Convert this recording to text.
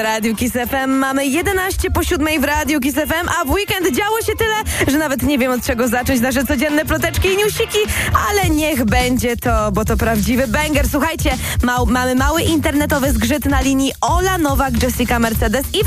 Radiu Kiss FM. Mamy 11:07 w Radiu Kiss FM, a w weekend działo się tyle, że nawet nie wiem od czego zacząć nasze codzienne ploteczki i newsiki, ale niech będzie to, bo to prawdziwy banger. Słuchajcie, mamy mały internetowy zgrzyt na linii Ola Nowak, Jessica Mercedes i